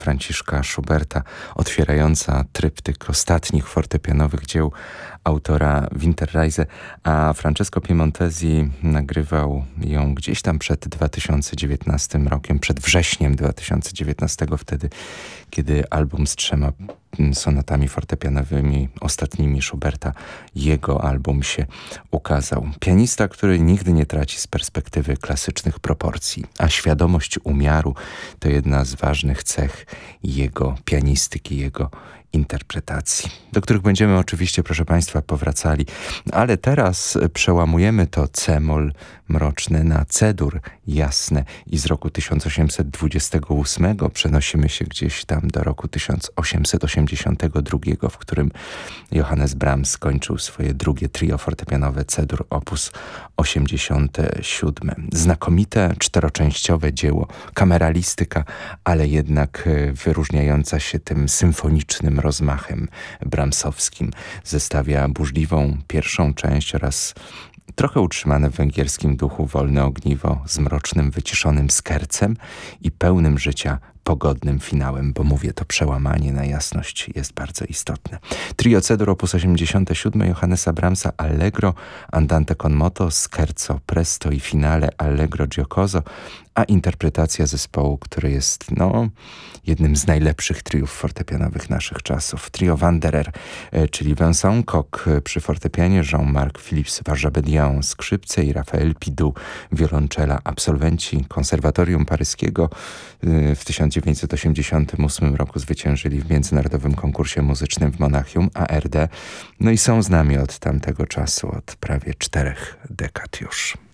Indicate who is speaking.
Speaker 1: Franciszka Schuberta, otwierająca tryptyk ostatnich fortepianowych dzieł autora Winterreise, a Francesco Piemontesi nagrywał ją gdzieś tam przed 2019 rokiem, przed wrześniem 2019, wtedy, kiedy album z 3 sonatami fortepianowymi, ostatnimi Schuberta, jego album się ukazał. Pianista, który nigdy nie traci z perspektywy klasycznych proporcji, a świadomość umiaru to jedna z ważnych cech jego pianistyki, jego interpretacji, do których będziemy oczywiście, proszę Państwa, powracali. Ale teraz przełamujemy to C-moll mroczne na C-dur jasne i z roku 1828 przenosimy się gdzieś tam do roku 1882, w którym Johannes Brahms skończył swoje drugie trio fortepianowe C-dur op. 87. Znakomite, czteroczęściowe dzieło, kameralistyka, ale jednak wyróżniająca się tym symfonicznym rozmachem brahmsowskim. Zestawia burzliwą pierwszą część oraz trochę utrzymane w węgierskim duchu wolne ogniwo z mrocznym, wyciszonym skercem i pełnym życia pogodnym finałem, bo mówię, to przełamanie na jasność jest bardzo istotne. Trio C-dur op. 87 Johannesa Brahmsa, Allegro, Andante con moto, Scherzo presto i finale Allegro giocoso, a interpretacja zespołu, który jest jednym z najlepszych triów fortepianowych naszych czasów. Trio Wanderer, czyli Vincent Koch przy fortepianie, Jean-Marc Philips Varjabedian skrzypce i Raphael Pidoux wiolonczela, absolwenci konserwatorium paryskiego. W 1988 roku zwyciężyli w międzynarodowym konkursie muzycznym w Monachium ARD. No i są z nami od tamtego czasu, od prawie 4 dekad już.